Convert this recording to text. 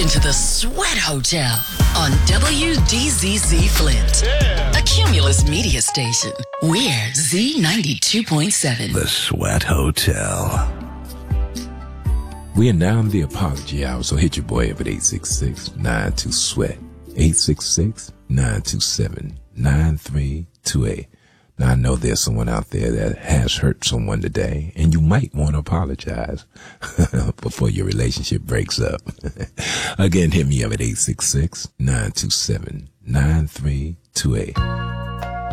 into the Sweat Hotel on WDZZ Flint, a Cumulus media station. We're Z92.7. The Sweat Hotel. We are now in the apology hour, so hit your boy up at 866-92-SWEAT. 866-927-9328. Now, I know there's someone out there that has hurt someone today, and you might want to apologize before your relationship breaks up. Again, hit me up at 866-927-9328.